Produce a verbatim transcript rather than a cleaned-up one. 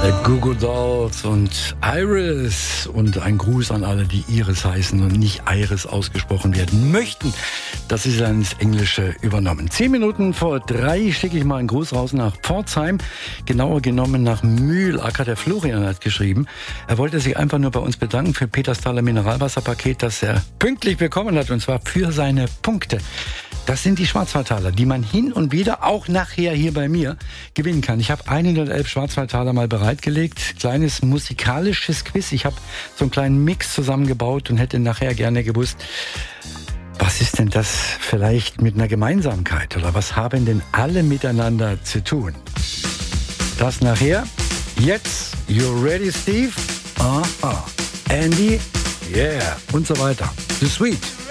Goo Goo Dolls und Iris und ein Gruß an alle, die Iris heißen und nicht Iris ausgesprochen werden möchten. Das ist dann ins Englische übernommen. Zehn Minuten vor drei schicke ich mal einen Gruß raus nach Pforzheim, genauer genommen nach Mühlacker. Der Florian hat geschrieben, er wollte sich einfach nur bei uns bedanken für Petersthaler Mineralwasserpaket, das er pünktlich bekommen hat, und zwar für seine Punkte. Das sind die Schwarzwaldtaler, die man hin und wieder auch nachher hier bei mir gewinnen kann. Ich habe hundertelf Schwarzwaldtaler mal bereitgelegt. Kleines musikalisches Quiz. Ich habe so einen kleinen Mix zusammengebaut und hätte nachher gerne gewusst, was ist denn das vielleicht mit einer Gemeinsamkeit? Oder was haben denn alle miteinander zu tun? Das nachher. Jetzt, you ready, Steve? Ah, ah. Andy? Yeah. Und so weiter. The Sweet.